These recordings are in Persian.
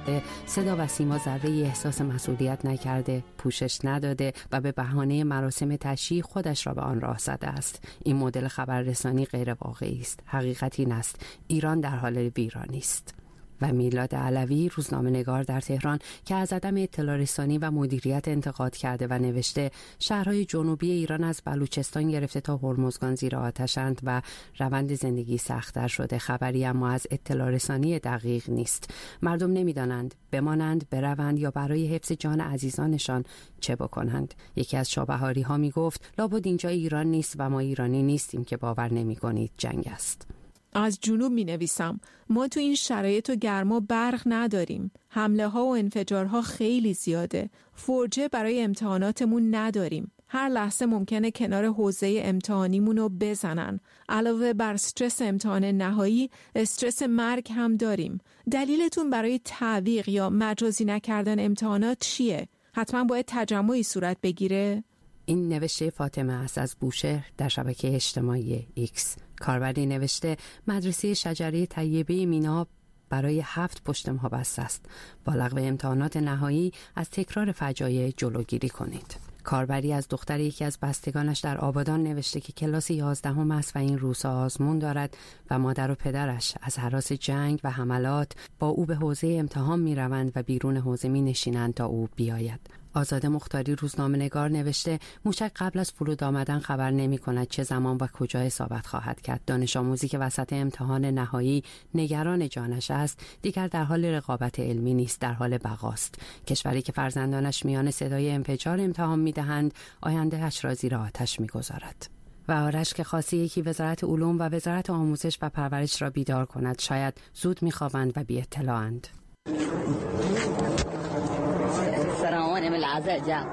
نکرده، صدا و سیما ذره‌ای احساس مسئولیت نکرده، پوشش نداده و به بهانه مراسم تشییع خودش را به آن راه زده است. این مدل خبررسانی غیر واقعی است. حقیقت این است: ایران در حال ویرانی است. و میلاد علوی، روزنامه‌نگار در تهران که از عدم اطلاع رسانی و مدیریت انتقاد کرده و نوشته شهرهای جنوبی ایران از بلوچستان گرفته تا هرمزگان زیر آتشند و روند زندگی سخت‌تر شده، خبری اما از اطلاع رسانی دقیق نیست. مردم نمی‌دانند بمانند، بروند یا برای حفظ جان عزیزانشان چه بکنند. یکی از شاهبهاری‌ها میگفت لابد اینجا ایران نیست و ما ایرانی نیستیم که باور نمی‌کنید جنگ است. از جنوب می نویسم. ما تو این شرایط و گرما برق نداریم. حمله ها و انفجارها خیلی زیاده. فرجه برای امتحاناتمون نداریم. هر لحظه ممکنه کنار حوزه امتحانیمون رو بزنن. علاوه بر استرس امتحان نهایی، استرس مرگ هم داریم. دلیلتون برای تعویق یا مجازی نکردن امتحانات چیه؟ حتما باید تجمعی صورت بگیره؟ این نوشته فاطمه است از بوشهر در شبکه اجتماعی ایکس. کاربری نوشته مدرسه شجره طیبه مینا برای 7 پشت ماه بسته است. با لغو امتحانات نهایی از تکرار فجایع جلوگیری کنید. کاربری از دختر یکی از بستگانش در آبادان نوشته که کلاس 11 است و این روزها آزمون دارد و مادر و پدرش از هراس جنگ و حملات با او به حوزه امتحان می روند و بیرون حوزه می نشینند تا او بیاید. آزاده مختاری روزنامه‌نگار نوشته موشک قبل از فرود آمدن خبر نمی کند چه زمان و کجا اصابت خواهد کرد. دانش آموزی که وسط امتحان نهایی نگران جانش است دیگر در حال رقابت علمی نیست، در حال بقاست. کشوری که فرزندانش میان صدای انفجار امتحان می‌دهند آینده‌اش را زیر آتش می‌گذارد. و آرش که خواسته یکی وزارت علوم و وزارت آموزش و پرورش را بیدار کند. شاید زود می‌خوابند و بی اطلاعند. سراوان من العزاء جاء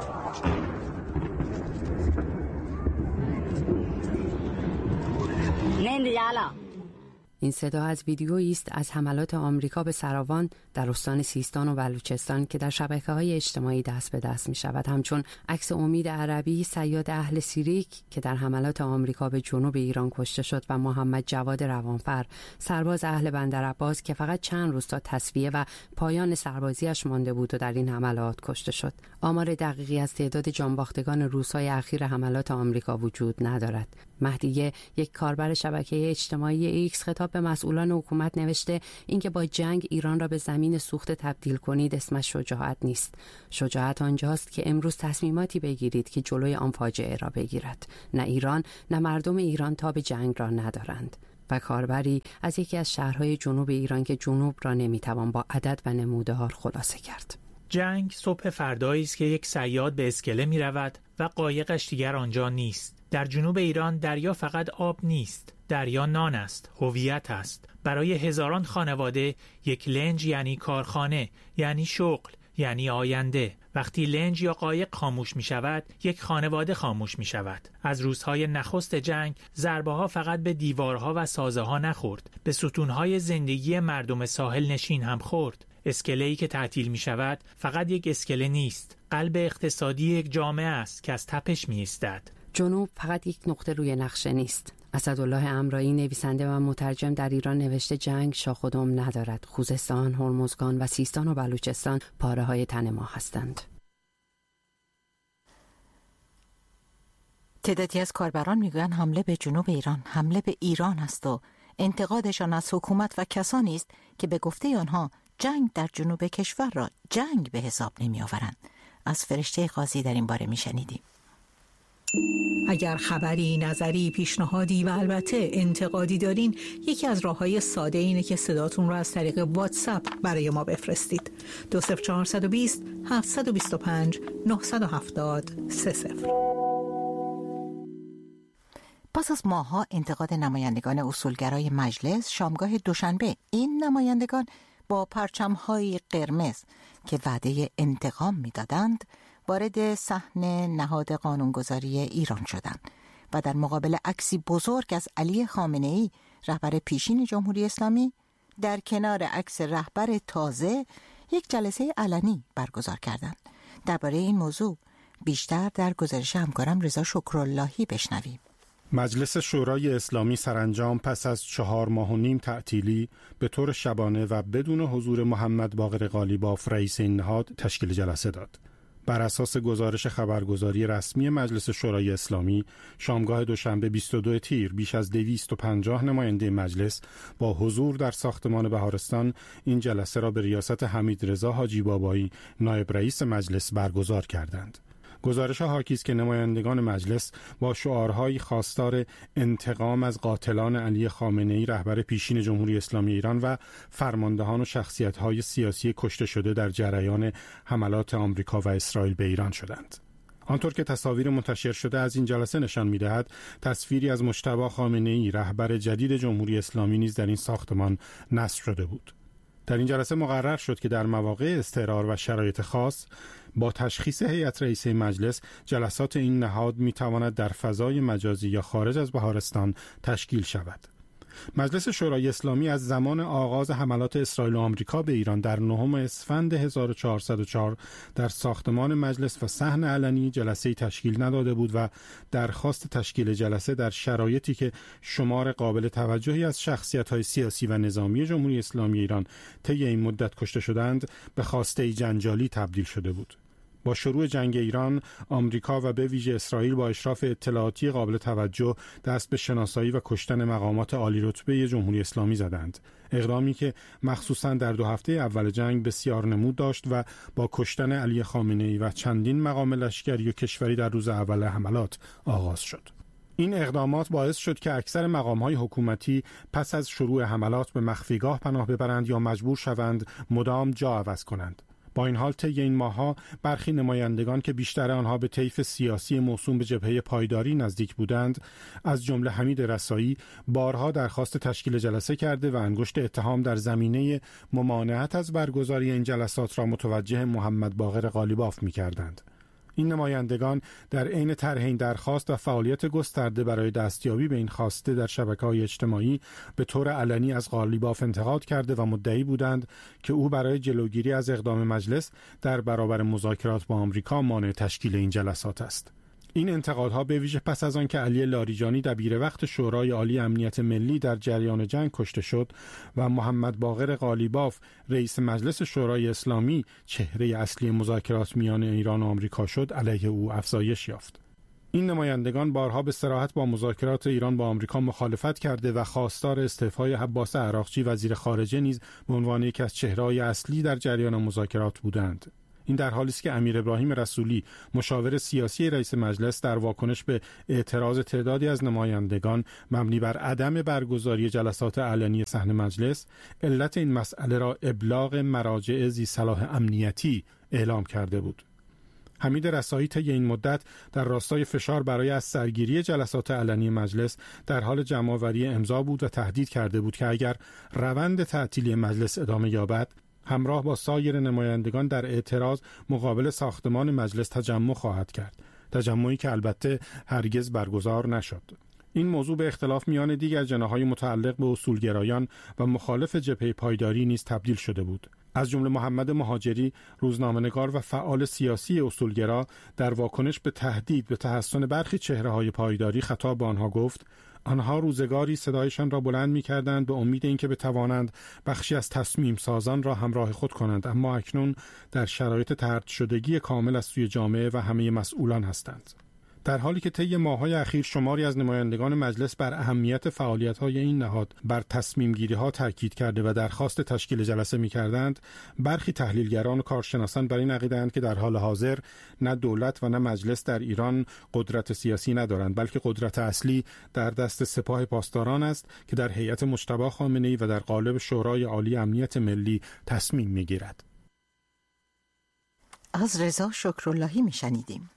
نين رجالا. این صدا از ویدیویی است از حملات آمریکا به سراوان در استان سیستان و بلوچستان که در شبکه‌های اجتماعی دست به دست می‌شود. همچون عکس امید عربی، صیاد اهل سیریک که در حملات آمریکا به جنوب ایران کشته شد و محمد جواد روانفر، سرباز اهل بندرعباس که فقط چند روز تا تصفیه و پایان سربازیش مانده بود و در این حملات کشته شد. آمار دقیقی از تعداد جانباختگان روزهای اخیر حملات آمریکا وجود ندارد. مهدیه، یک کاربر شبکه اجتماعی ایکس، خطاب به مسئولان حکومت نوشته اینکه با جنگ ایران را به زمین سوخته تبدیل کنید اسمش شجاعت نیست. شجاعت آنجاست که امروز تصمیماتی بگیرید که جلوی آن فاجعه را بگیرد. نه ایران نه مردم ایران تاب جنگ را ندارند. و کاربری از یکی از شهرهای جنوب ایران که جنوب را نمیتوان با عدد و نمودار خلاصه کرد. جنگ صبح فردایی است که یک صیاد به اسکله می رود و قایقش دیگر آنجا نیست. در جنوب ایران دریا فقط آب نیست، دریا نان است، هویت است. برای هزاران خانواده یک لنج یعنی کارخانه، یعنی شغل، یعنی آینده. وقتی لنج یا قایق خاموش می شود، یک خانواده خاموش می شود. از روزهای نخست جنگ ضربه ها فقط به دیوارها و سازه ها نخورد، به ستونهای زندگی مردم ساحل نشین هم خورد. اسکله‌ای که تعطیل می شود فقط یک اسکله نیست، قلب اقتصادی یک جامعه است که از تپش می ایستد. جنوب فقط یک نقطه روی نقشه نیست. اسدالله امرایی، نویسنده و مترجم، در ایران نوشته جنگ شاخ و دم ندارد. خوزستان، هرمزگان و سیستان و بلوچستان پاره های تن ما هستند. تعدادی از کاربران میگویند حمله به جنوب ایران حمله به ایران است و انتقادشان از حکومت و کسانی است که به گفته آنها جنگ در جنوب کشور را جنگ به حساب نمی آورند. از فرشته قاضی در این باره می شنیدیم. اگر خبری، نظری، پیشنهادی و البته انتقادی دارین، یکی از راه‌های ساده اینه که صداتون رو از طریق واتساپ برای ما بفرستید. 20420 725 970 30. پس از ماه‌ها انتقاد نمایندگان اصولگرای مجلس، شامگاه دوشنبه این نمایندگان با پرچم‌های قرمز که وعده انتقام می‌دادند وارد صحنه نهاد قانونگذاری ایران شدند و در مقابل عکسی بزرگ از علی خامنه‌ای رهبر پیشین جمهوری اسلامی در کنار عکس رهبر تازه یک جلسه علنی برگزار کردند. درباره این موضوع بیشتر در گزارش همکارم رضا شکراللهی بشنویم. مجلس شورای اسلامی سرانجام پس از 4.5 ماه تعطیلی به طور شبانه و بدون حضور محمد باقر قالیباف رئیس این نهاد تشکیل جلسه داد. بر اساس گزارش خبرگزاری رسمی مجلس شورای اسلامی، شامگاه دوشنبه 22 تیر بیش از 250 نماینده مجلس با حضور در ساختمان بهارستان این جلسه را به ریاست حمید رضا حاجی بابایی نایب رئیس مجلس برگزار کردند. گزارش حاکی است که نمایندگان مجلس با شعارهای خواستار انتقام از قاتلان علی خامنه‌ای رهبر پیشین جمهوری اسلامی ایران و فرماندهان و شخصیت‌های سیاسی کشته شده در جریان حملات آمریکا و اسرائیل به ایران شدند. آنطور که تصاویر منتشر شده از این جلسه نشان می‌دهد، تصویری از مجتبی خامنه‌ای رهبر جدید جمهوری اسلامی نیز در این ساختمان نصب شده بود. در این جلسه مقرر شد که در مواقع اضطرار و شرایط خاص با تشخیص هیئت رئیسه مجلس جلسات این نهاد میتواند در فضای مجازی یا خارج از بهارستان تشکیل شود. مجلس شورای اسلامی از زمان آغاز حملات اسرائیل و آمریکا به ایران در 9 اسفند 1404 در ساختمان مجلس و صحن علنی جلسه‌ای تشکیل نداده بود و درخواست تشکیل جلسه در شرایطی که شمار قابل توجهی از شخصیت‌های سیاسی و نظامی جمهوری اسلامی ایران طی این مدت کشته شدند به خواسته جنجالی تبدیل شده بود. با شروع جنگ ایران، آمریکا و به ویژه اسرائیل با اشراف اطلاعاتی قابل توجه دست به شناسایی و کشتن مقامات عالی رتبه جمهوری اسلامی زدند. اقدامی که مخصوصاً در 2 هفته اول جنگ بسیار نمود داشت و با کشتن علی خامنه‌ای و چندین مقام لشکری و کشوری در روز اول حملات آغاز شد. این اقدامات باعث شد که اکثر مقام‌های حکومتی پس از شروع حملات به مخفیگاه پناه ببرند یا مجبور شوند مدام جا عوض کنند. با این حال طی این ماه‌ها برخی نمایندگان که بیشتر آنها به طیف سیاسی موسوم به جبهه پایداری نزدیک بودند، از جمله حمید رسایی، بارها درخواست تشکیل جلسه کرده و انگشت اتهام در زمینه ممانعت از برگزاری این جلسات را متوجه محمد باقر قالیباف می‌کردند. این نمایندگان در عین طرح این درخواست و فعالیت گسترده برای دستیابی به این خواسته در شبکه‌های اجتماعی به طور علنی از قالیباف انتقاد کرده و مدعی بودند که او برای جلوگیری از اقدام مجلس در برابر مذاکرات با آمریکا مانع تشکیل این جلسات است. این انتقادها به ویژه پس از آنکه علی لاریجانی دبیر وقت شورای عالی امنیت ملی در جریان جنگ کشته شد و محمد باقر قالیباف رئیس مجلس شورای اسلامی چهره اصلی مذاکرات میان ایران و آمریکا شد، علیه او افزایش یافت. این نمایندگان بارها به صراحت با مذاکرات ایران با آمریکا مخالفت کرده و خواستار استعفای عباس عراقچی وزیر خارجه نیز به عنوان یکی از چهره‌های اصلی در جریان مذاکرات بودند. این در حالی است که امیر ابراهیم رسولی، مشاور سیاسی رئیس مجلس، در واکنش به اعتراض تعدادی از نمایندگان مبنی بر عدم برگزاری جلسات علنی صحن مجلس، علت این مسئله را ابلاغ مراجع ذی صلاح امنیتی اعلام کرده بود. حمید رسایی طی این مدت در راستای فشار برای از سرگیری جلسات علنی مجلس در حال جمع‌آوری امضا بود و تهدید کرده بود که اگر روند تعطیلی مجلس ادامه یابد، همراه با سایر نمایندگان در اعتراض مقابل ساختمان مجلس تجمع خواهد کرد. تجمعی که البته هرگز برگزار نشد. این موضوع به اختلاف میان دیگر جناح‌های متعلق به اصولگرایان و مخالف جبهه پایداری نیز تبدیل شده بود. از جمله محمد مهاجری، روزنامه‌نگار و فعال سیاسی اصولگرا، در واکنش به تهدید به تحسن برخی چهره‌های پایداری خطاب به آنها گفت: آنها روزگاری صدایشان را بلند می‌کردند به امید اینکه بتوانند بخشی از تصمیم سازان را همراه خود کنند، اما اکنون در شرایط طرد شدگی کامل از سوی جامعه و همه مسئولان هستند. در حالی که طی ماه‌های اخیر شماری از نمایندگان مجلس بر اهمیت فعالیت‌های این نهاد بر تصمیم‌گیری‌ها تاکید کرده و درخواست تشکیل جلسه می‌کردند، برخی تحلیلگران و کارشناسان بر این عقیده‌اند که در حال حاضر نه دولت و نه مجلس در ایران قدرت سیاسی ندارند، بلکه قدرت اصلی در دست سپاه پاسداران است که در هیئت مجتبی خامنه‌ای و در قالب شورای عالی امنیت ملی تصمیم می‌گیرد. از رضا شکراللهی می‌شنیدیم.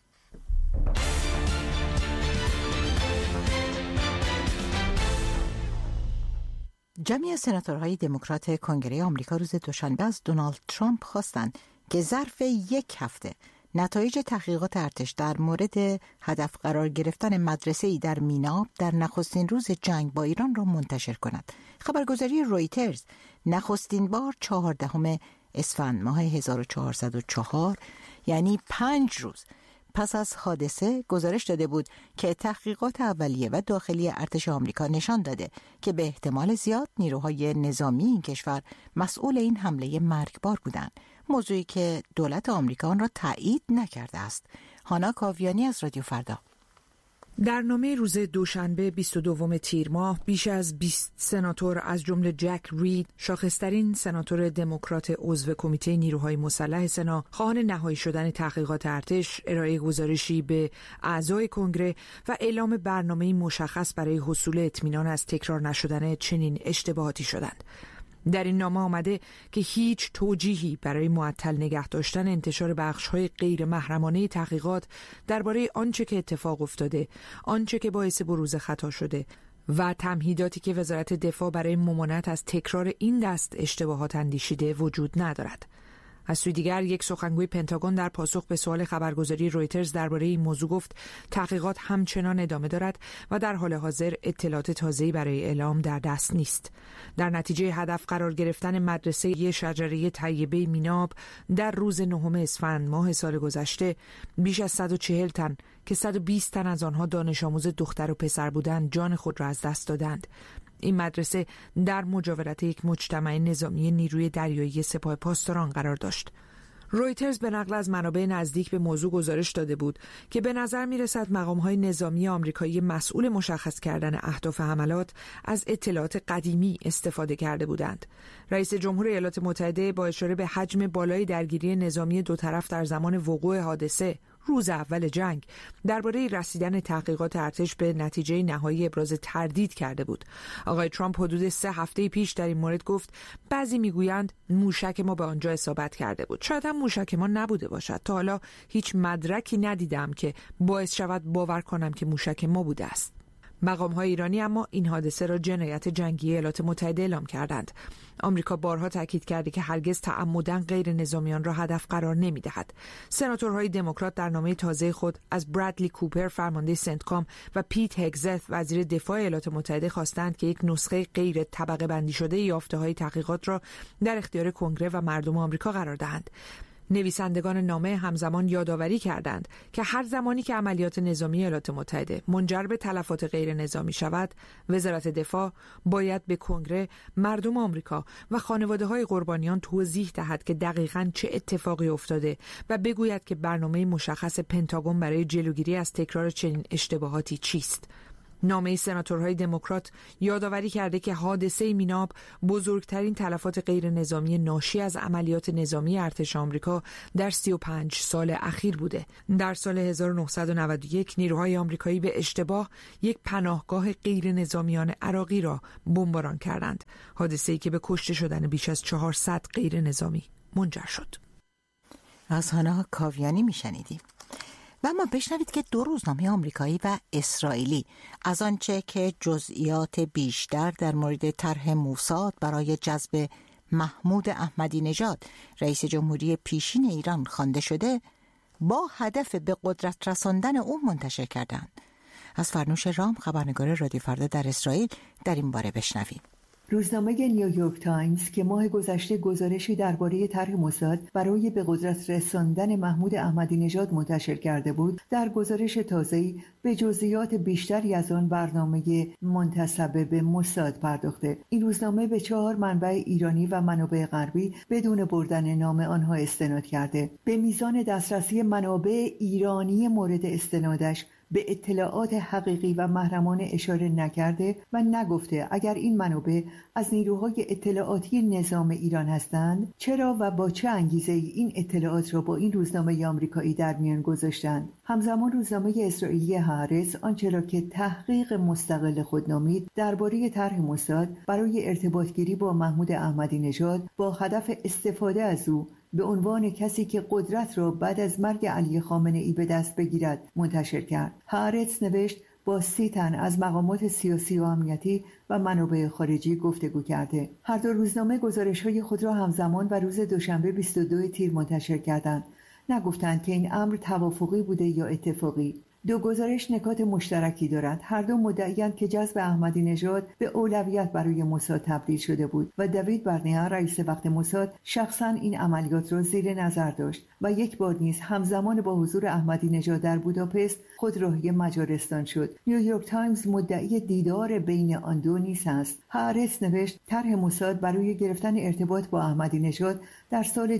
جمعی از سناتورهای دموکرات کنگره آمریکا روز دوشنبه از دونالد ترامپ خواستند که ظرف 1 هفته نتایج تحقیقات ارتش در مورد هدف قرار گرفتن مدرسه‌ای در میناب در نخستین روز جنگ با ایران را منتشر کند. خبرگزاری رویترز نخستین بار 14 اسفند ماه 1404، یعنی 5 روز پس از حادثه گزارش داده بود که تحقیقات اولیه و داخلی ارتش آمریکا نشان داده که به احتمال زیاد نیروهای نظامی این کشور مسئول این حمله مرگبار بودند، موضوعی که دولت آمریکا آن را تایید نکرده است. هانا کاویانی از رادیو فردا. در نامه روز دوشنبه 22 تیر ماه بیش از 20 سناتور از جمله جک رید، شاخص‌ترین سناتور دموکرات عضو کمیته نیروهای مسلح سنا، خواهان نهایی شدن تحقیقات ارتش، ارائه گزارشی به اعضای کنگره و اعلام برنامه‌ای مشخص برای حصول اطمینان از تکرار نشدن چنین اشتباهاتی شدند. در این نامه آمده که هیچ توجیهی برای معطل نگه داشتن انتشار بخش‌های غیر محرمانه تحقیقات درباره آنچه که اتفاق افتاده، آنچه که باعث بروز خطا شده و تمهیداتی که وزارت دفاع برای ممانعت از تکرار این دست اشتباهات اندیشیده وجود ندارد. از سوی دیگر یک سخنگوی پنتاگون در پاسخ به سوال خبرگزاری رویترز درباره این موضوع گفت تحقیقات همچنان ادامه دارد و در حال حاضر اطلاعات تازه‌ای برای اعلام در دست نیست. در نتیجه هدف قرار گرفتن مدرسه شجره طیبه میناب در روز 9 اسفند ماه سال گذشته، بیش از 140 تن که 120 تن از آنها دانش آموز دختر و پسر بودند جان خود را از دست دادند. این مدرسه در مجاورت یک مجتمع نظامی نیروی دریایی سپاه پاسداران قرار داشت. رویترز به نقل از منابع نزدیک به موضوع گزارش داده بود که به نظر می‌رسد مقام‌های نظامی آمریکایی مسئول مشخص کردن اهداف حملات از اطلاعات قدیمی استفاده کرده بودند. رئیس جمهور ایالات متحده با اشاره به حجم بالای درگیری نظامی دو طرف در زمان وقوع حادثه روز اول جنگ درباره رسیدن تحقیقات ارتش به نتیجه نهایی ابراز تردید کرده بود. آقای ترامپ حدود 3 هفته پیش در این مورد گفت بعضی میگویند موشک ما به آنجا اصابت کرده بود. شاید هم موشک ما نبوده باشد. تا حالا هیچ مدرکی ندیدم که باعث شود باور کنم که موشک ما بوده است. مقام‌های ایرانی اما این حادثه را جنایت جنگی ایالات متحده اعلام کردند. آمریکا بارها تاکید کرده که هرگز تعمداً غیر نظامیان را هدف قرار نمی‌دهد. سناتورهای دموکرات در نامه تازه خود از برادلی کوپر فرمانده سنتکام و پیت هگزت وزیر دفاع ایالات متحده خواستند که یک نسخه غیر طبقه بندی شده یافته‌های تحقیقات را در اختیار کنگره و مردم آمریکا قرار دهند. نویسندگان نامه همزمان یادآوری کردند که هر زمانی که عملیات نظامی ایالات متحده منجر به تلفات غیر نظامی شود، وزارت دفاع باید به کنگره، مردم آمریکا و خانواده‌های قربانیان توضیح دهد که دقیقاً چه اتفاقی افتاده و بگوید که برنامه مشخص پنتاگون برای جلوگیری از تکرار چنین اشتباهاتی چیست. نامه سناتورهای دموکرات یادآوری کرده که حادثه میناب بزرگترین تلفات غیر نظامی ناشی از عملیات نظامی ارتش آمریکا در 35 سال اخیر بوده. در سال 1991 نیروهای آمریکایی به اشتباه یک پناهگاه غیر نظامیان عراقی را بمباران کردند. حادثه‌ای که به کشته شدن بیش از 400 غیر نظامی منجر شد. از هانا کاویانی میشنیدیم. و اما بشنوید که 2 روزنامه آمریکایی و اسرائیلی از آنچه که جزئیات بیشتر در مورد طرح موساد برای جذب محمود احمدی نژاد رئیس جمهوری پیشین ایران خوانده شده با هدف به قدرت رساندن او منتشر کردند. از فرنوش رام خبرنگار رادیو فردا در اسرائیل در این باره بشنویم. روزنامه نیویورک تایمز که ماه گذشته گزارشی درباره طرح موساد برای به قدرت رساندن محمود احمدی نژاد منتشر کرده بود، در گزارش تازه‌ای به جزئیات بیشتری از آن برنامه منتسب به موساد پرداخته. این روزنامه به 4 منبع ایرانی و منابع غربی بدون بردن نام آنها استناد کرده. به میزان دسترسی منابع ایرانی مورد استنادش به اطلاعات حقیقی و محرمانه اشاره نکرده و نگفته اگر این منابع از نیروهای اطلاعاتی نظام ایران هستند چرا و با چه انگیزه‌ای این اطلاعات را با این روزنامه آمریکایی در میان گذاشتند. همزمان روزنامه اسرائیلی هارتز آنچه را که تحقیق مستقل خود نامید درباره طرح موساد برای ارتباطگیری با محمود احمدی نژاد با هدف استفاده از او به عنوان کسی که قدرت را بعد از مرگ علی خامنه‌ای به دست بگیرد منتشر کرد. هارتز نوشت با 30 تن از مقامات سیاسی و امنیتی و منابع خارجی گفتگو کرده. هر 2 روزنامه گزارش‌های خود را همزمان و روز دوشنبه 22 تیر منتشر کردند. نگفتند که این امر توافقی بوده یا اتفاقی. دو گزارش نکات مشترکی دارند. هر دو مدعی‌اند که جذب احمدی نژاد به اولویت برای موساد تبدیل شده بود و دیوید برنیا رئیس وقت موساد شخصاً این عملیات را زیر نظر داشت و یک بار نیز همزمان با حضور احمدی نژاد در بوداپست خود راهی مجارستان شد. نیویورک تایمز مدعی دیدار بین آن دو نیز است. هارس نوشت طرح موساد برای گرفتن ارتباط با احمدی نژاد در سال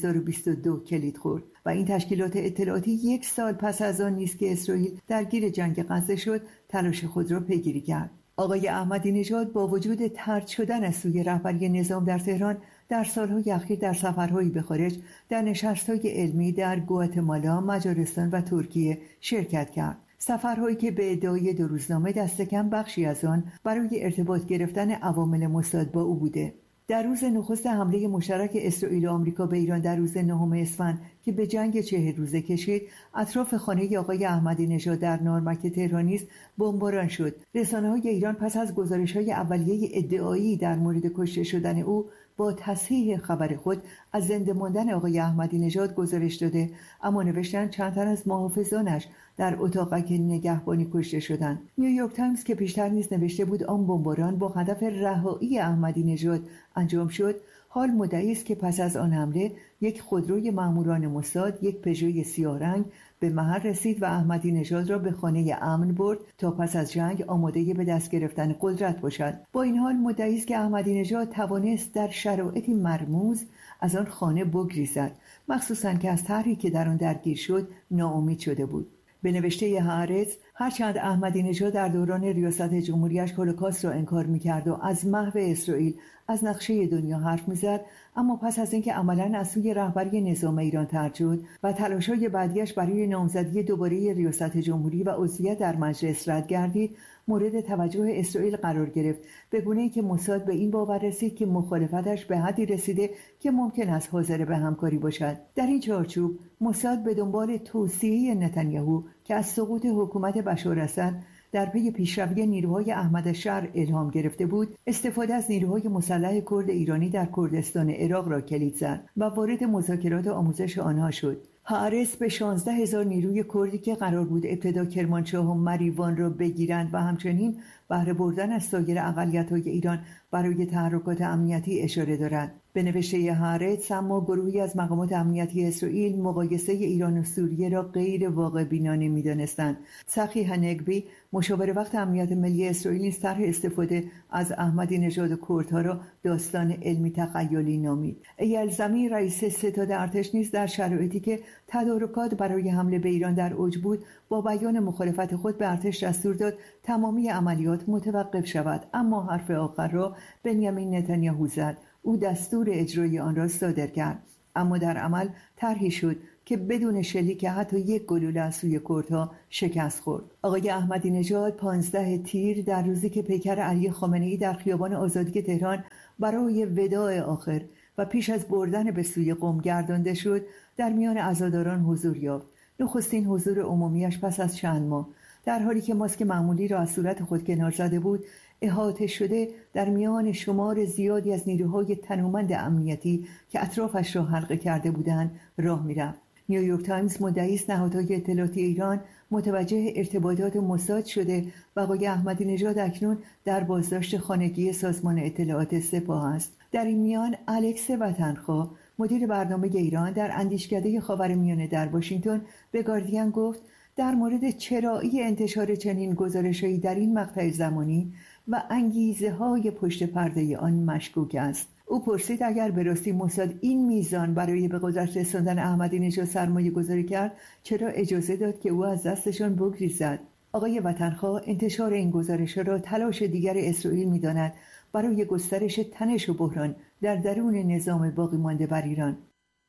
2022 کلید خورد و این تشکیلات اطلاعاتی یک سال پس از آن نیز که اسرائیل درگیر جنگ غزه شد تلاش خود را پیگیری کرد. آقای احمدی نژاد با وجود طرد شدن از سوی رهبری نظام در تهران در سالهای اخیر در سفرهایی به خارج در نشست‌های علمی در گواتمالا، مجارستان و ترکیه شرکت کرد. سفرهایی که به ادعای دو روزنامه دست کم بخشی از آن برای ارتباط گرفتن عوامل موساد با او بوده. در روز نخست حمله مشترک اسرائیل و آمریکا به ایران در روز 9 اسفند که به جنگ 40 روزه کشید، اطراف خانه آقای احمدی نژاد در نارمک تهران نیز بمباران شد. رسانه‌های ایران پس از گزارش‌های اولیه ادعایی در مورد کشته شدن او با تصحیح خبر خود از زنده ماندن آقای احمدی نژاد گزارش داده، اما نوشتن چند تن از محافظانش در اتاقک نگهبانی کشته شدند. نیویورک تایمز که پیشتر نیز نوشته بود آن بمباران با هدف رهایی احمدی نژاد انجام شد، حال مدعی است که پس از آن حمله یک خودروی ماموران موساد، یک پژوی سیاه رنگ به محل رسید و احمدی نژاد را به خانه امن برد تا پس از جنگ آماده به دست گرفتن قدرت باشد. با این حال مدعی است که احمدی نژاد توانست در شرایطی مرموز از آن خانه بگریزد، مخصوصاً که از طرحی که در آن درگیر شد ناامید شده بود. به نوشته هارتز، هرچند احمدی نژاد در دوران ریاست جمهوریش هولوکاست را انکار می‌کرد و از محو اسرائیل از نقشه دنیا حرف می‌زد، اما پس از اینکه عملاً از سوی رهبری نظام ایران طرد شد و تلاش‌های بعدیش برای نامزدی دوباره ریاست جمهوری و عضویت در مجلس رد گردید، مورد توجه اسرائیل قرار گرفت، به گونه‌ای که موساد به این باور رسید که مخالفتش به حدی رسیده که ممکن است حاضر به همکاری باشد. در این چارچوب موساد به دنبال توصیه نتانیاهو که از سقوط حکومت بشار اسد در پی پیشروی نیروهای احمد شر الهام گرفته بود، استفاده از نیروهای مسلح کرد ایرانی در کردستان عراق را کلید زد و وارد مذاکرات آموزش آنها شد. هارس به 16,000 نیروی کردی که قرار بود ابتدا کرمانشاه و مریوان را بگیرند و همچنین بهره بردن از سایر اقلیت‌های ایران برای تحرکات امنیتی اشاره دارد. به نوشته هارس، اما گروهی از مقامات امنیتی اسرائیل مقایسه ایران و سوریه را غیر واقع بینانه می‌دانستند. چخی هنگبی، مشاور وقت امنیت ملی اسرائیل، نیز طرح استفاده از احمدی نژاد و کردها را داستان علمی تخیلی نامید. ایل زمین، رئیس ستاد ارتش، نیز در شرایطی که تدارکات برای حمله به ایران در اوج بود، با بیان مخالفت خود به ارتش دستور داد تمامی عملیات متوقف شود، اما حرف آخر را بنیامین نتانیاهو زد. او دستور اجرای آن را صادر کرد، اما در عمل طرحی شد که بدون شلیک حتی یک گلوله از سوی کردها شکست خورد. آقای احمدی نژاد 15 تیر در روزی که پیکر علی خامنه‌ای در خیابان آزادی تهران برای وداع آخر و پیش از بردن به سوی قم گردانده شد، در میان عزاداران حضور یافت. نخستین حضور عمومیش پس از چند ماه، در حالی که ماسک معمولی را از صورت خود کنار زده بود، احاطه شده در میان شمار زیادی از نیروهای تنومند امنیتی که اطرافش را حلقه کرده بودند راه می‌رفت. نیویورک تایمز مدعی است نهادهای اطلاعاتی ایران متوجه ارتباطات موساد شده و آقای احمدی نژاد اکنون در بازداشت خانگی سازمان اطلاعات سپاه است. در این میان الکس وطنخواه، مدیر برنامه ایران در اندیشکده خاورمیانه در واشنگتن، به گاردین گفت در مورد چرایی انتشار چنین گزارش‌هایی در این مقطع زمانی و انگیزه‌های پشت پرده آن مشکوک است. او پرسید اگر به راستی موساد این میزان برای به قدرت رساندن احمدی نژاد سرمایه گذاری کرد، چرا اجازه داد که او از دستشان بگریزد؟ آقای وطنخواه انتشار این گزارش را تلاش دیگر اسرائیل می‌داند برای گسترش تنش و بحران در درون نظام باقی مانده بر ایران.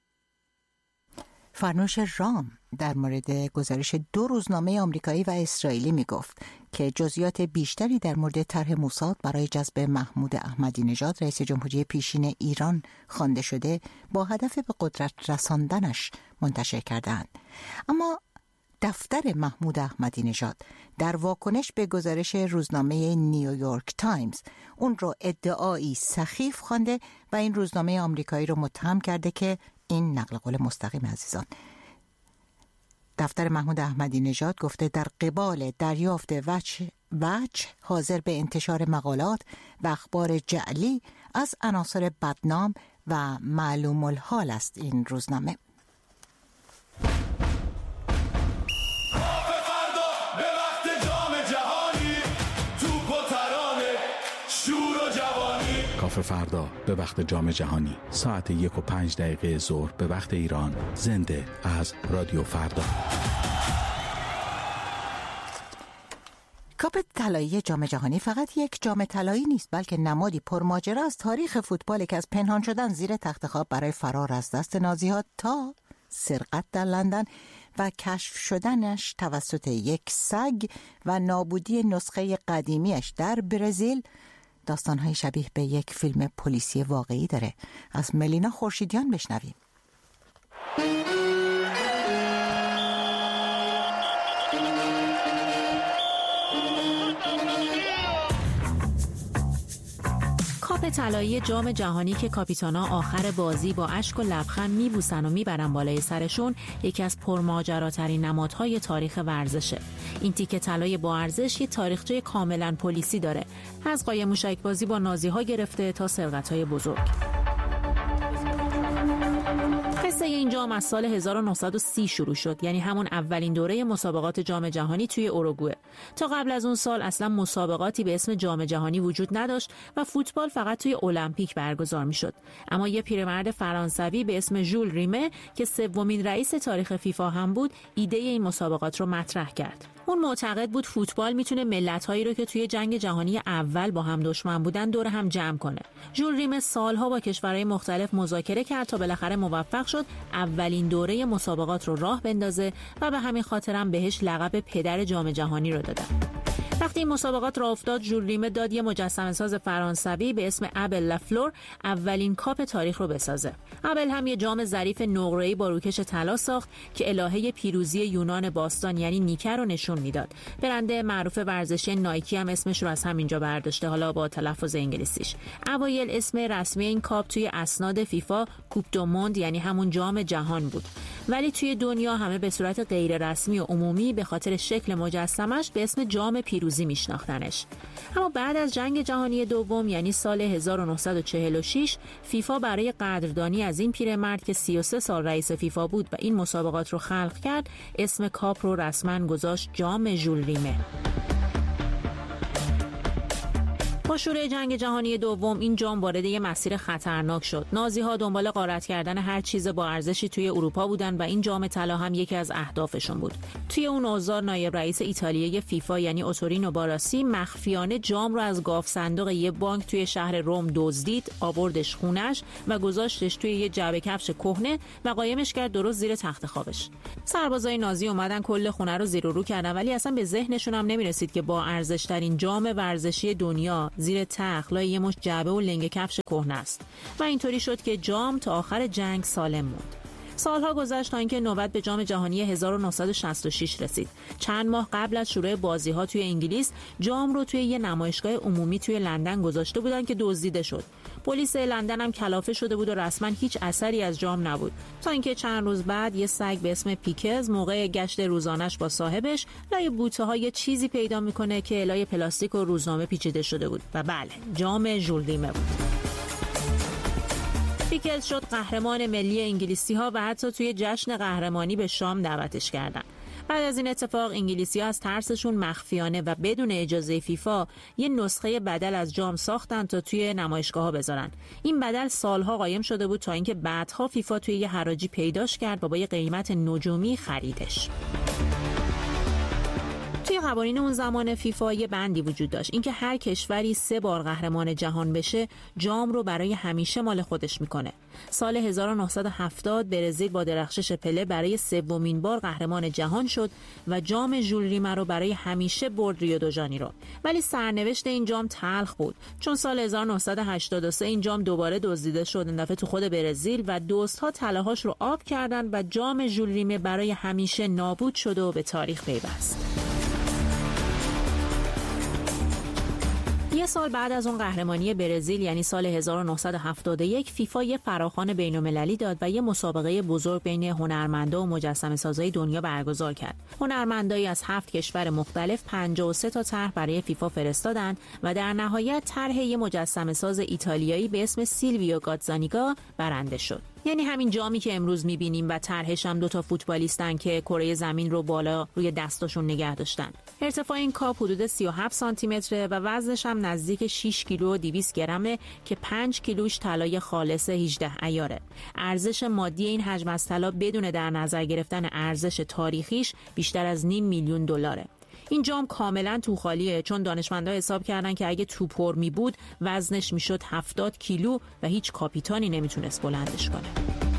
فرنوش رام در مورد گزارش 2 روزنامه آمریکایی و اسرائیلی می گفت که جزئیات بیشتری در مورد طرح موساد برای جذب محمود احمدی نژاد رئیس جمهوری پیشین ایران خوانده شده با هدف به قدرت رساندنش منتشر کردند. اما دفتر محمود احمدی نژاد در واکنش به گزارش روزنامه نیویورک تایمز اون رو ادعایی سخیف خوانده و این روزنامه آمریکایی رو متهم کرده که این نقل قول مستقیم عزیزان دفتر محمود احمدی نژاد گفته در قبال دریافت وجه حاضر به انتشار مقالات و اخبار جعلی از عناصر بدنام و معلوم الحال است این روزنامه. کافه فردا به وقت جام جهانی ساعت 1:05 ظهر به وقت ایران، زنده از رادیو فردا. کاپ طلایی جام جهانی فقط یک جام طلایی نیست، بلکه نمادی پرماجرا از تاریخ فوتبال که از پنهان شدن زیر تخت خواب برای فرار از دست نازی‌ها تا سرقت در لندن و کشف شدنش توسط یک سگ و نابودی نسخه قدیمیش در برزیل داستان‌های شبیه به یک فیلم پلیسی واقعی داره. از ملینا خورشیدیان بشنویم. کاپ طلایی جام جهانی که کاپیتانا آخر بازی با اشک و لبخند میبوسن و میبرن بالای سرشون، یکی از پرماجراترین نمادهای تاریخ ورزشه. این تیکه طلای با ارزش یه تاریخچه کاملا پلیسی داره، از قایم موشک بازی با نازی‌ها گرفته تا سرقت‌های بزرگ. قصه این جام از سال 1930 شروع شد، یعنی همون اولین دوره مسابقات جام جهانی توی اوروگوئه. تا قبل از اون سال اصلا مسابقاتی به اسم جام جهانی وجود نداشت و فوتبال فقط توی المپیک برگزار میشد. اما یه پیرمرد فرانسوی به اسم ژول ریمه که سومین رئیس تاریخ فیفا هم بود، ایده این مسابقات رو مطرح کرد. اون معتقد بود فوتبال میتونه ملت‌هایی رو که توی جنگ جهانی اول با هم دشمن بودن دور هم جمع کنه. ژول ریمه سالها با کشورهای مختلف مذاکره کرد تا بالاخره موفق شد اولین دوره مسابقات رو راه بندازه و به همین خاطر هم بهش لقب پدر جام جهانی رو دادن. وقتی این مسابقات راه افتاد، ژول ریمه داد یه مجسمه ساز فرانسوی به اسم ابل لافلور اولین کاپ تاریخ رو بسازه. ابل هم یه جام ظریف نقره‌ای با روکش طلا ساخت که الهه پیروزی یونان باستان یعنی نیکه رو نشون میداد. برند معروف ورزشی نایکی هم اسمش رو از همینجا برداشته، حالا با تلفظ انگلیسیش. اوایل اسم رسمی این کاپ توی اسناد فیفا کوپ دو موند یعنی همون جام جهان بود، ولی توی دنیا همه به صورت غیر رسمی و عمومی به خاطر شکل مجسمش به اسم جام پیروزی میشناختنش. اما بعد از جنگ جهانی دوم یعنی سال 1946 فیفا برای قدردانی از این پیرمرد که 33 سال رئیس فیفا بود و این مسابقات رو خلق کرد، اسم کاپ رو رسما گذاشت جام ژول ریمه. با شروع جنگ جهانی دوم این جام وارد یه مسیر خطرناک شد. نازی‌ها دنبال غارت کردن هر چیز با ارزشی توی اروپا بودن و این جام طلا هم یکی از اهدافشون بود. توی اون اوضاع نایب رئیس ایتالیایی فیفا یعنی اوتورینو باراسی مخفیانه جام رو از گاف صندوق یه بانک توی شهر روم دزدید، آوردش خونش و گذاشتش توی یه جعبه کفش کهنه و قایمش کرد درست زیر تخت خوابش. سربازای نازی اومدن کل خونه رو زیر و رو کردن، ولی اصلا به ذهنشون هم نمیرسید که با ارزش‌ترین جام ورزشی دنیا زیر تخت لای یه مش جعبه و لنگ کفش کهنه است و اینطوری شد که جام تا آخر جنگ سالم موند. سالها گذشت تا اینکه نوبت به جام جهانی 1966 رسید. چند ماه قبل از شروع بازی‌ها توی انگلیس جام رو توی یه نمایشگاه عمومی توی لندن گذاشته بودن که دزدیده شد. پلیس لندن هم کلافه شده بود و رسما هیچ اثری از جام نبود، تا اینکه چند روز بعد یه سگ به اسم پیکز موقع گشت روزانش با صاحبش لای بوته‌ها یه چیزی پیدا میکنه که لای پلاستیک و روزنامه پیچیده شده بود و بله، جام ژول ریمه بود. پیکز شد قهرمان ملی انگلیسی‌ها و حتی توی جشن قهرمانی به شام دعوتش کردن. بعد از این اتفاق انگلیسی‌ها از ترسشون مخفیانه و بدون اجازه فیفا یه نسخه بدل از جام ساختن تا توی نمایشگاه‌ها بذارن. این بدل سالها قایم شده بود تا اینکه بعدها فیفا توی یه حراجی پیداش کرد و با یه قیمت نجومی خریدش. توی قوانین اون زمان فیفا یه بندی وجود داشت، اینکه هر کشوری 3 بار قهرمان جهان بشه جام رو برای همیشه مال خودش میکنه. سال 1970 برزیل با درخشش پله برای 3مین بار قهرمان جهان شد و جام ژول ریمه رو برای همیشه برد ریو دو ژانیرو. ولی سرنوشت این جام تلخ بود، چون سال 1983 این جام دوباره دزدیده شد، این دفعه تو خود برزیل، و دزدها طلاهاش رو آب کردن و جام ژول ریمه برای همیشه نابود شد و به تاریخ پیوست. یه سال بعد از اون قهرمانی برزیل یعنی سال 1971 فیفا یه فراخوان بین‌المللی داد و یه مسابقه بزرگ بین هنرمندا و مجسمه‌سازای دنیا برگزار کرد. هنرمندایی از 7 کشور مختلف 53 تا طرح برای فیفا فرستادن و در نهایت طرح یه مجسمه‌ساز ایتالیایی به اسم سیلویو گاتزانیگا برنده شد. یعنی همین جامی که امروز می‌بینیم و طرحش هم 2 تا فوتبالیستن که کره زمین رو بالا روی دستاشون نگه داشتن. ارتفاع این کاپ حدود 37 سانتی متره و وزنش هم نزدیک 6 کیلو و 200 گرمه که 5 کیلوش طلای خالص 18 عیاره. ارزش مادی این حجم از طلا بدون در نظر گرفتن ارزش تاریخیش بیشتر از $500,000 دلاره. این جام کاملا تو خالیه، چون دانشمندان حساب کردن که اگه تو پر می بود وزنش میشد 70 کیلو و هیچ کاپیتانی نمیتونست بلندش کنه.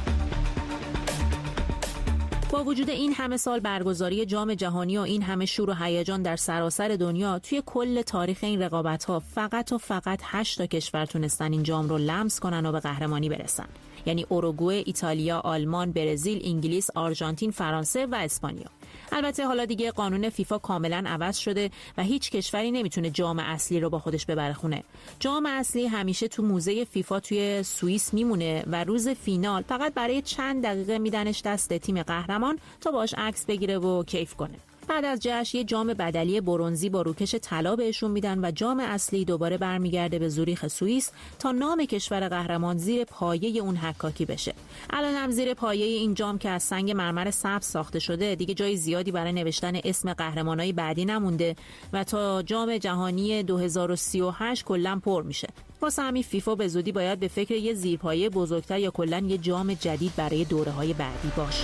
با وجود این همه سال برگزاری جام جهانی و این همه شور و هیجان در سراسر دنیا، توی کل تاریخ این رقابت‌ها فقط 8 تا کشور تونستن این جام رو لمس کنن و به قهرمانی برسن. یعنی اوروگوئه، ایتالیا، آلمان، برزیل، انگلیس، آرژانتین، فرانسه و اسپانیا. البته حالا دیگه قانون فیفا کاملا عوض شده و هیچ کشوری نمیتونه جام اصلی رو با خودش ببره خونه. جام اصلی همیشه تو موزه فیفا توی سوئیس میمونه و روز فینال فقط برای چند دقیقه میدنش دست تیم قهرمان تا باش عکس بگیره و کیف کنه. بعد از جشن یه جام بدلی برنزی با روکش طلا بهشون میدن و جام اصلی دوباره برمیگرده به زوریخ سوئیس تا نام کشور قهرمان زیر پایه اون حکاکی بشه. الان هم زیر پایه این جام که از سنگ مرمر سبز ساخته شده دیگه جای زیادی برای نوشتن اسم قهرمانای بعدی نمونده و تا جام جهانی 2038 کلاً پر میشه. واسه همین فیفا به زودی باید به فکر یه زیرپایه بزرگتر یا کلاً یه جام جدید برای دوره‌های بعدی باشه.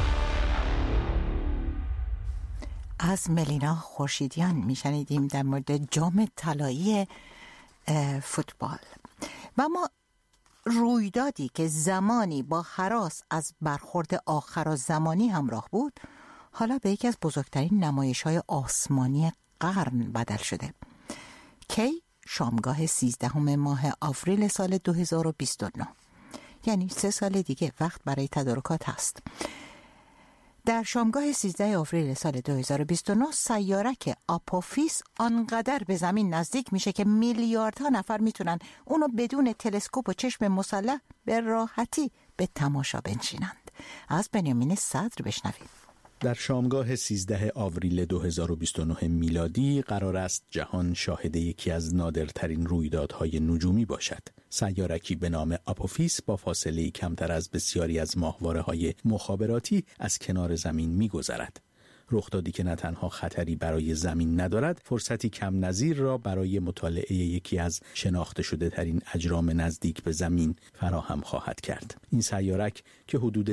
از ملینا خورشیدیان میشنیدیم در مورد جام طلایی فوتبال. و ما رویدادی که زمانی با هراس از برخورد آخرالزمانی همراه بود حالا به یکی از بزرگترین نمایش‌های آسمانی قرن بدل شده. کی؟ شامگاه 13 ماه آوریل سال 2029، یعنی 3 سال دیگه وقت برای تدارکات هست. در شامگاه 13 آوریل سال 2029 سیارک آپوفیس آنقدر به زمین نزدیک میشه که میلیاردها نفر میتونن اونو بدون تلسکوپ و چشم مسلح به راحتی به تماشا بنشینند. از بنیامین صدر بشنویم. در شامگاه 13 آوریل 2029 میلادی قرار است جهان شاهد یکی از نادرترین رویدادهای نجومی باشد. سیارکی به نام آپوفیس با فاصله کمتر از بسیاری از ماهواره‌های مخابراتی از کنار زمین می‌گذرد. رخدادی که نه تنها خطری برای زمین ندارد، فرصتی کم نظیر را برای مطالعه یکی از شناخته شده ترین اجرام نزدیک به زمین فراهم خواهد کرد. این سیارک که حدود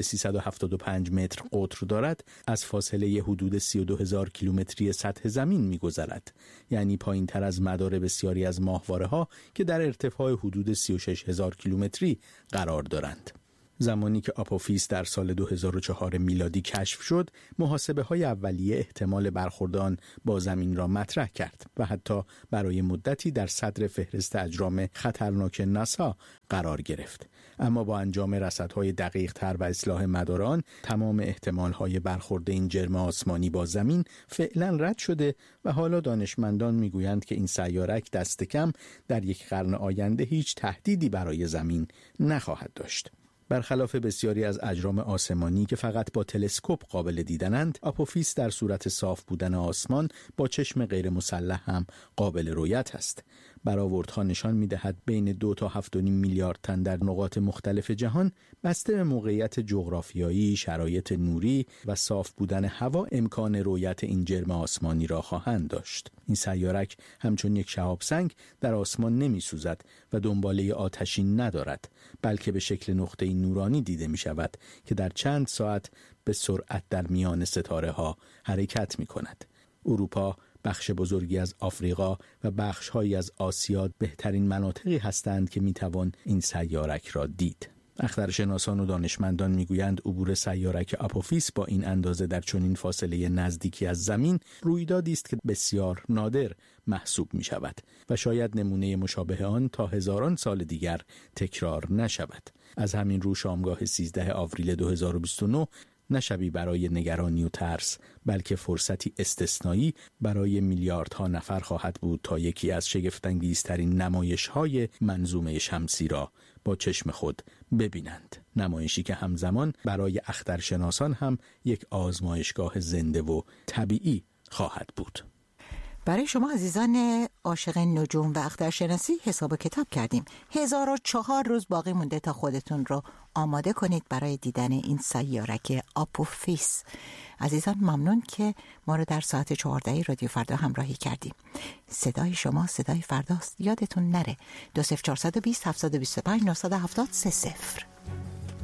375 متر قطر دارد، از فاصله حدود 32,000 کیلومتری سطح زمین می‌گذرد، یعنی پایین‌تر از مدار بسیاری از ماهواره‌ها که در ارتفاع حدود 36,000 کیلومتری قرار دارند. زمانی که آپوفیس در سال 2004 میلادی کشف شد، محاسبه‌های اولیه احتمال برخورد آن با زمین را مطرح کرد و حتی برای مدتی در صدر فهرست اجرام خطرناک ناسا قرار گرفت. اما با انجام رصدهای دقیق‌تر و اصلاح مدار آن، تمام احتمال‌های برخورد این جرم آسمانی با زمین فعلا رد شده و حالا دانشمندان می‌گویند که این سیارک دست کم در یک قرن آینده هیچ تهدیدی برای زمین نخواهد داشت. برخلاف بسیاری از اجرام آسمانی که فقط با تلسکوپ قابل دیدنند، آپوفیس در صورت صاف بودن آسمان با چشم غیر مسلح هم قابل رؤیت است. برآوردها نشان می‌دهد بین 2 تا 7.5 میلیارد تن در نقاط مختلف جهان، بسته به موقعیت جغرافیایی، شرایط نوری و صاف بودن هوا، امکان رؤیت این جرم آسمانی را خواهند داشت. این سیارک همچون یک شهاب سنگ در آسمان نمی‌سوزد و دنباله آتشین ندارد، بلکه به شکل نقطه‌ای نورانی دیده می‌شود که در چند ساعت به سرعت در میان ستاره‌ها حرکت می‌کند. اروپا، بخش بزرگی از آفریقا و بخش‌هایی از آسیا بهترین مناطقی هستند که میتوان این سیارک را دید. اخترشناسان و دانشمندان میگویند عبور سیارک آپوفیس با این اندازه در چنین فاصله نزدیکی از زمین رویدادی است که بسیار نادر محسوب می شود و شاید نمونه مشابه آن تا هزاران سال دیگر تکرار نشود. از همین رو شامگاه 13 آوریل 2029 نه شبی برای نگرانی و ترس، بلکه فرصتی استثنایی برای میلیاردها نفر خواهد بود تا یکی از شگفت‌انگیزترین نمایش‌های منظومه شمسی را با چشم خود ببینند. نمایشی که همزمان برای اخترشناسان هم یک آزمایشگاه زنده و طبیعی خواهد بود. برای شما عزیزان عاشق نجوم و اخترشناسی حساب کتاب کردیم. 1004 روز باقی مونده تا خودتون رو آماده کنید برای دیدن این سیارک آپوفیس. عزیزان ممنون که ما رو در ساعت 14 رادیو فردا همراهی کردیم. صدای شما صدای فرداست. یادتون نره 20420 725 970 30